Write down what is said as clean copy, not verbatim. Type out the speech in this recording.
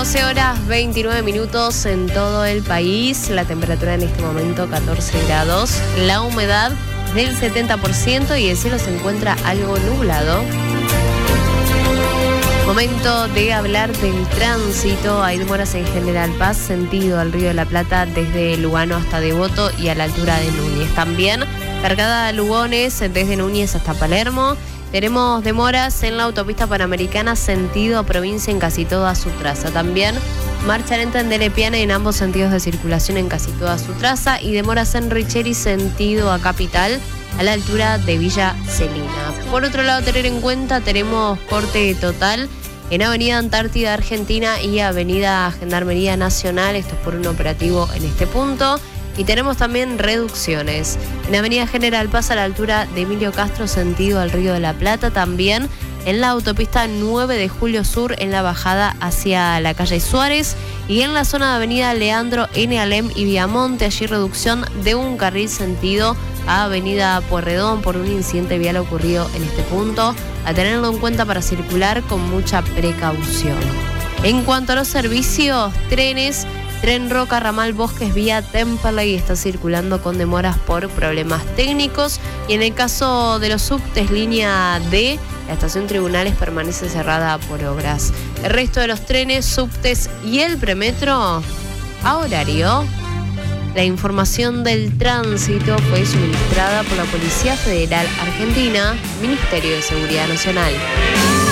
12 horas 29 minutos en todo el país. La temperatura en este momento 14 grados. La humedad del 70% y el cielo se encuentra algo nublado. Momento de hablar del tránsito. Hay demoras en General Paz, sentido al Río de la Plata, desde Lugano hasta Devoto y a la altura de Núñez. También cargada a Lugones, desde Núñez hasta Palermo. Tenemos demoras en la autopista Panamericana, sentido provincia en casi toda su traza. También marcha lenta en Delepiane en ambos sentidos de circulación en casi toda su traza. Y demoras en Richeri, sentido a Capital, a la altura de Villa Celina. Por otro lado, tener en cuenta, tenemos corte total en Avenida Antártida Argentina y Avenida Gendarmería Nacional. Esto es por un operativo en este punto. Y tenemos también reducciones en Avenida General Paz a la altura de Emilio Castro, sentido al Río de la Plata. También en la autopista 9 de Julio Sur, en la bajada hacia la calle Suárez. Y en la zona de Avenida Leandro N. Alem y Viamonte, allí reducción de un carril sentido a Avenida Pueyrredón por un incidente vial ocurrido en este punto. A tenerlo en cuenta para circular con mucha precaución. En cuanto a los servicios, trenes, Tren Roca, ramal Bosques, vía Temperley está circulando con demoras por problemas técnicos. Y en el caso de los subtes, línea D, la estación Tribunales permanece cerrada por obras. El resto de los trenes, subtes y el premetro a horario. La información del tránsito fue suministrada por la Policía Federal Argentina, Ministerio de Seguridad Nacional.